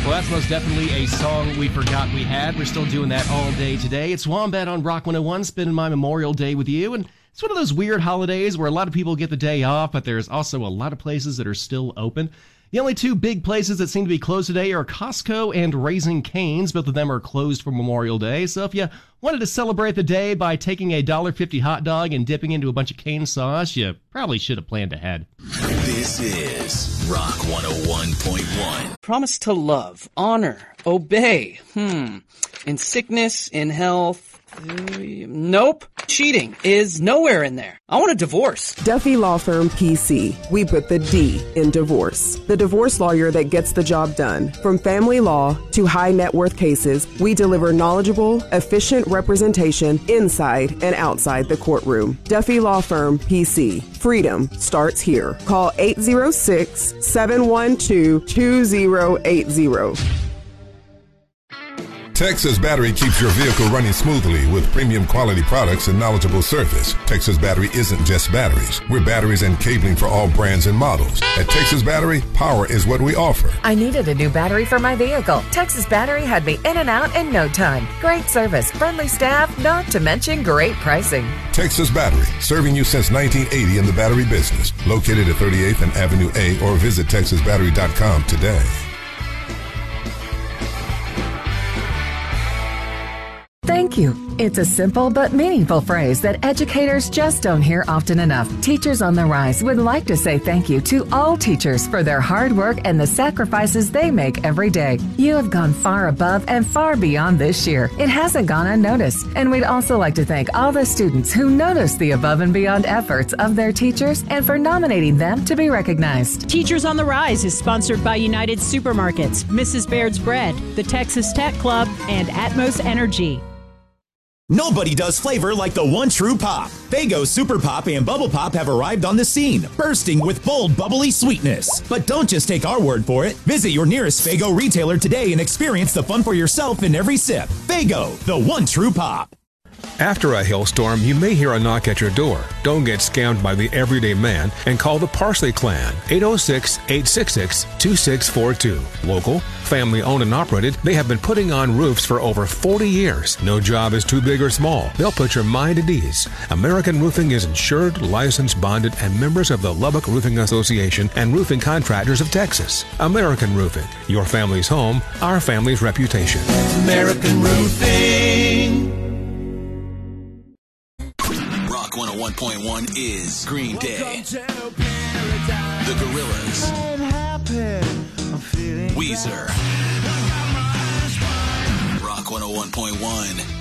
Well, that's most definitely a song we forgot we had. We're still doing that all day today. It's Wombat on Rock 101, spending my Memorial Day with you. And it's one of those weird holidays where a lot of people get the day off, but there's also a lot of places that are still open. The only two big places that seem to be closed today are Costco and Raising Cane's. Both of them are closed for Memorial Day. So if you wanted to celebrate the day by taking a $1.50 hot dog and dipping into a bunch of cane sauce, you probably should have planned ahead. This is Rock 101.1. Promise to love, honor, obey. In sickness, in health. Nope. Cheating is nowhere in there. I want a divorce. Duffy Law Firm PC. We put the D in divorce. The divorce lawyer that gets the job done. From family law to high net worth cases, we deliver knowledgeable, efficient representation inside and outside the courtroom. Duffy Law Firm PC. Freedom starts here. Call 806-712-2080. Texas Battery keeps your vehicle running smoothly with premium quality products and knowledgeable service. Texas Battery isn't just batteries. We're batteries and cabling for all brands and models. At Texas Battery, power is what we offer. I needed a new battery for my vehicle. Texas Battery had me in and out in no time. Great service, friendly staff, not to mention great pricing. Texas Battery, serving you since 1980 in the battery business. Located at 38th and Avenue A or visit TexasBattery.com today. Thank you. It's a simple but meaningful phrase that educators just don't hear often enough. Teachers on the Rise would like to say thank you to all teachers for their hard work and the sacrifices they make every day. You have gone far above and far beyond this year. It hasn't gone unnoticed. And we'd also like to thank all the students who noticed the above and beyond efforts of their teachers and for nominating them to be recognized. Teachers on the Rise is sponsored by United Supermarkets, Mrs. Baird's Bread, the Texas Tech Club, and Atmos Energy. Nobody does flavor like the one true pop. Faygo Super Pop and Bubble Pop have arrived on the scene, bursting with bold, bubbly sweetness. But don't just take our word for it. Visit your nearest Faygo retailer today and experience the fun for yourself in every sip. Faygo, the one true pop. After a hailstorm, you may hear a knock at your door. Don't get scammed by the everyday man and call the Parsley Clan, 806-866-2642. Local, family-owned and operated, they have been putting on roofs for over 40 years. No job is too big or small. They'll put your mind at ease. American Roofing is insured, licensed, bonded, and members of the Lubbock Roofing Association and Roofing Contractors of Texas. American Roofing, your family's home, our family's reputation. American Roofing. Rock 101.1 is Green Day, The Gorillaz, Weezer. Rock 101.1.